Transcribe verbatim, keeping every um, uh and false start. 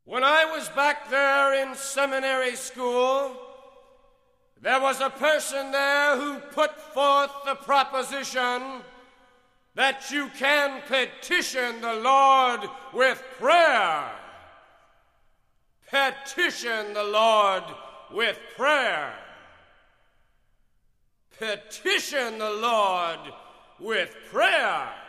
When I was back there in seminary school, there was a person there who put forth the proposition that you can petition the Lord with prayer. Petition the Lord with prayer. Petition the Lord with prayer.